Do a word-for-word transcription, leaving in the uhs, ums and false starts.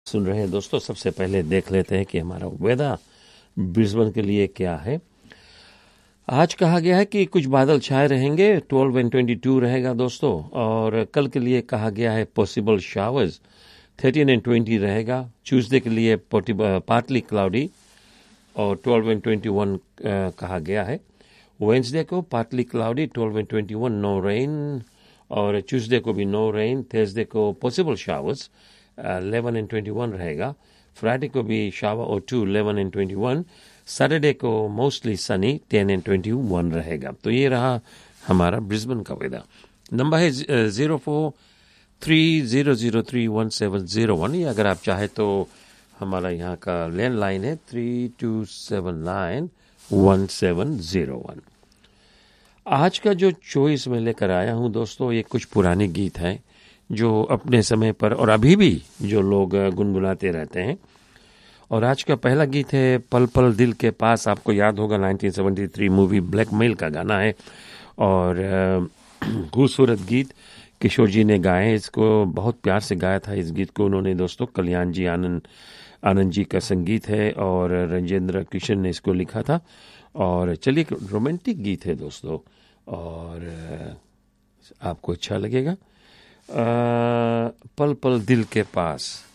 सुन रहे हैं दोस्तों। सबसे पहले देख लेते हैं कि हमारा वेदर ब्रिस्बेन के लिए क्या है। आज कहा गया है कि कुछ बादल छाए रहेंगे, ट्वेल्व एंड ट्वेंटी टू रहेगा दोस्तों। और कल के लिए कहा गया है possible showers, thirteen and twenty रहेगा। ट्यूसडे के लिए पार्टली क्लाउडी और ट्वेल्व एंड ट्वेंटी वन कहा गया है। वेंसडे को partly cloudy, twelve and twenty one, no rain. और ट्यूसडे को भी नो रेन। थर्सडे को possible showers, eleven and twenty one रहेगा। फ्राइडे को भी शावर और to, eleven and twenty one. Saturday को mostly Sunny, ten and twenty one रहेगा। तो ये रहा हमारा ब्रिस्बेन का वेदर। नंबर है zero four three zero zero three one seven zero one. ये अगर आप चाहे तो हमारा यहाँ का लैंडलाइन है three to seven nine one seven zero one. आज का जो चॉइस मैं लेकर आया हूँ दोस्तों, ये कुछ पुराने गीत हैं जो अपने समय पर और अभी भी जो लोग गुनगुनाते रहते हैं। और आज का पहला गीत है पल पल दिल के पास। आपको याद होगा nineteen seventy three movie blackmail का गाना है और खूबसूरत गीत किशोर जी ने गाए हैं। इसको बहुत प्यार से गाया था इस गीत को उन्होंने दोस्तों। कल्याण जी आनंद आनंद जी का संगीत है और रंजेंद्र किशन ने इसको लिखा था। और चलिए, रोमांटिक गीत है दोस्तों और आपको अच्छा लगेगा। आ, पल पल दिल के पास।